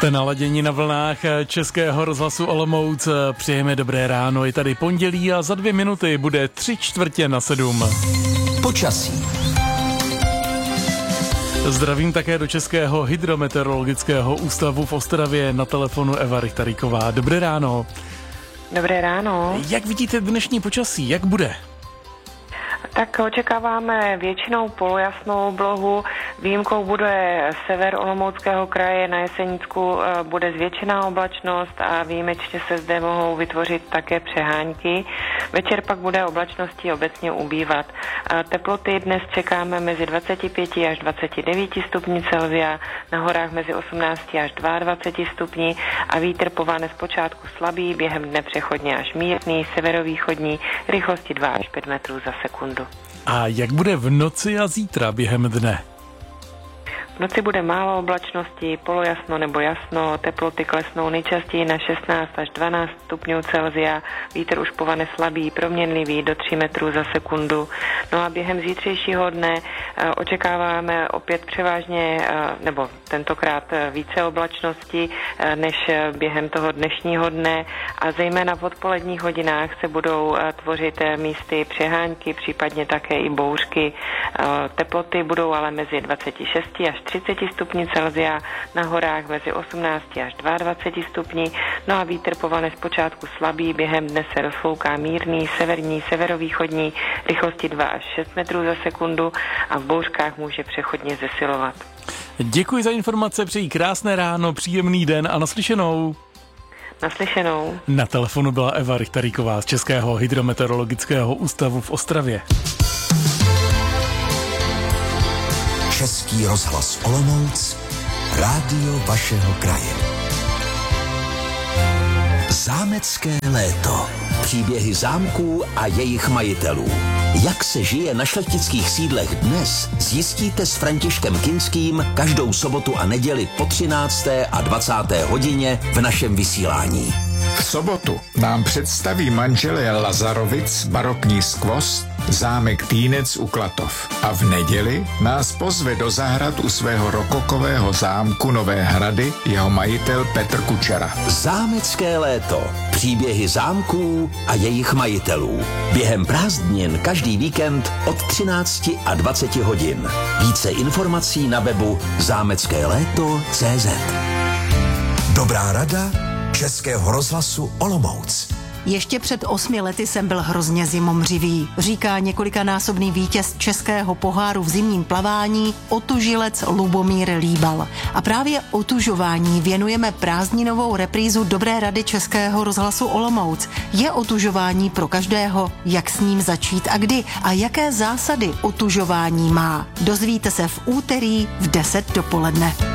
Jste naladěni na vlnách Českého rozhlasu Olomouc. Přejeme dobré ráno, je tady pondělí a za 2 minuty bude 6:45. Počasí. Zdravím také do Českého hydrometeorologického ústavu v Ostravě, na telefonu Eva Richtaríková. Dobré ráno. Dobré ráno. Jak vidíte dnešní počasí, jak bude? Tak očekáváme většinou polojasnou oblohu. Výjimkou bude sever Olomouckého kraje, na Jesenicku bude zvětšená oblačnost a výjimečně se zde mohou vytvořit také přehánky. Večer pak bude oblačností obecně ubývat. Teploty dnes čekáme mezi 25 až 29 stupni Celsia, na horách mezi 18 až 22 stupni a vítr povane zpočátku slabý, během dne přechodně až mírný, severovýchodní, rychlosti 2 až 5 metrů za sekundu. A jak bude v noci a zítra během dne? V noci bude málo oblačnosti, polojasno nebo jasno, teploty klesnou nejčastěji na 16 až 12 stupňů Celsia, vítr už povane slabý, proměnlivý do 3 metrů za sekundu. No a během zítřejšího dne očekáváme opět převážně, nebo tentokrát více oblačnosti než během toho dnešního dne a zejména v odpoledních hodinách se budou tvořit místy přehánky, případně také i bouřky. Teploty budou ale mezi 26 až 30 stupni Celsia, na horách mezi 18 až 22 stupni, no a vítr povane zpočátku slabý, během dne se rozfouká mírný, severní, severovýchodní, rychlosti 2 až 6 metrů za sekundu a v bouřkách může přechodně zesilovat. Děkuji za informace, přeji krásné ráno, příjemný den a naslyšenou. Naslyšenou. Na telefonu byla Eva Richtaríková z Českého hydrometeorologického ústavu v Ostravě. Český rozhlas Olomouc, rádio vašeho kraje. Zámecké léto. Příběhy zámků a jejich majitelů. Jak se žije na šlechtických sídlech dnes, zjistíte s Františkem Kinským každou sobotu a neděli po 13. a 20. hodině v našem vysílání. V sobotu nám představí manželé Lazarovic barokní skvost zámek Týnec u Klatov. A v neděli nás pozve do zahrad u svého rokokového zámku Nové Hrady jeho majitel Petr Kučera. Zámecké léto. Příběhy zámků a jejich majitelů. Během prázdnin každý víkend od 13 a 20 hodin. Více informací na webu zámeckéléto.cz. Dobrá rada Českého rozhlasu Olomouc. Ještě před 8 lety jsem byl hrozně zimomřivý, říká několikanásobný vítěz českého poháru v zimním plavání otužilec Lubomír Líbal. A právě otužování věnujeme prázdninovou reprízu Dobré rady Českého rozhlasu Olomouc. Je otužování pro každého, jak s ním začít a kdy a jaké zásady otužování má. Dozvíte se v úterý v 10 dopoledne.